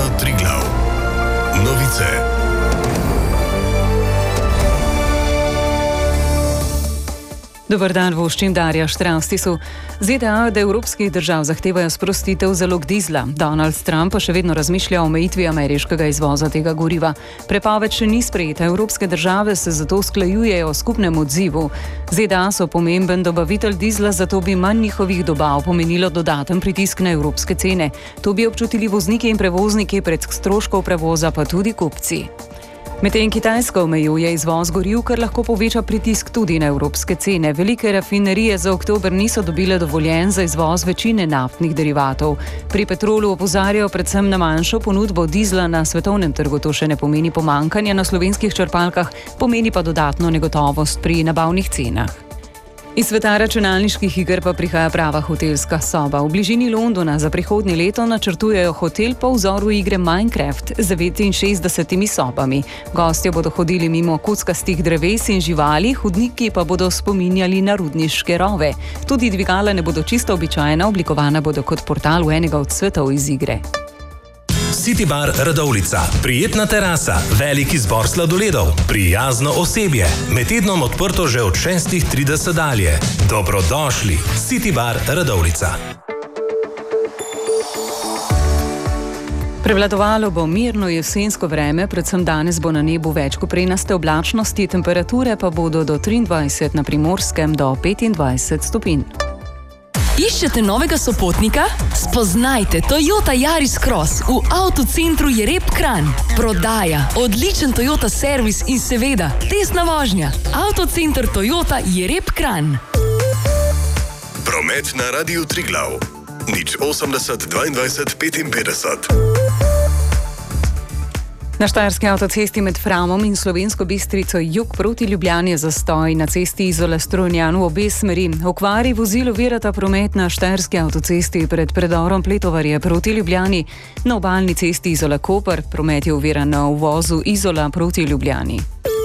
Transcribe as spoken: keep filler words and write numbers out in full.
Triglav. Novice. Dobar dan, voščim Darja Štraustisu. Z D A od evropskih držav zahtevajo sprostitev zalog dizla. Donald Trump pa še vedno razmišlja o omejitvi ameriškega izvoza tega goriva. Prepoved še ni sprejeta, evropske države se zato usklajujejo o skupnem odzivu. Z D A so pomemben dobavitelj dizla, zato bi manj njihovih dobav pomenilo dodaten pritisk na evropske cene. To bi občutili vozniki in prevozniki, prek stroškov prevoza pa tudi kupci. Medtem Kitajska omejuje izvoz goriv, kar lahko poveča pritisk tudi na evropske cene. Velike rafinerije za oktober niso dobile dovoljenj za izvoz večine naftnih derivatov. Pri petrolu opozarjajo predvsem na manjšo ponudbo dizla na svetovnem trgu. To še ne pomeni pomanjkanja na slovenskih črpalkah, pomeni pa dodatno negotovost pri nabavnih cenah. Iz sveta računalniških iger pa prihaja prava hotelska soba. V bližini Londona za prihodnje leto načrtujejo hotel po vzoru igre Minecraft z devetinšestdesetimi sobami. Gostje bodo hodili mimo kockastih dreves in živali, hodniki pa bodo spominjali na rudniške rove. Tudi dvigala ne bodo čisto običajna, oblikovana bodo kot portal v enega od svetov iz igre. City Bar Radovljica. Prijetna terasa, velik izbor sladoledov, prijazno osebje. Med tednom odprto že od šestih trideset dalje. Dobrodošli. City Bar Radovljica. Prevladovalo bo mirno jesensko vreme, predvsem danes bo na nebu več koprenaste oblačnosti, temperature pa bodo do triindvajset na Primorskem do petindvajset stopinj. Iščete novega sopotnika? Spoznajte Toyota Yaris Cross v avtocentru Jereb Kranj. Prodaja, odličen Toyota servis in seveda testna vožnja. Avtocenter Toyota Jereb Kranj. Promet na Radiu Triglav. nič osemdeset dvaindvajset petinpetdeset. Na štajerski avtocesti med Framom in Slovensko Bistrico jug proti Ljubljani je zastoj na cesti Izola-Strunjan v obe smeri. Okvari vozil ovirata promet na štajerski avtocesti pred predorom Pletovarje proti Ljubljani. Na obalni cesti Izola-Koper promet je oviran na uvozu Izola proti Ljubljani.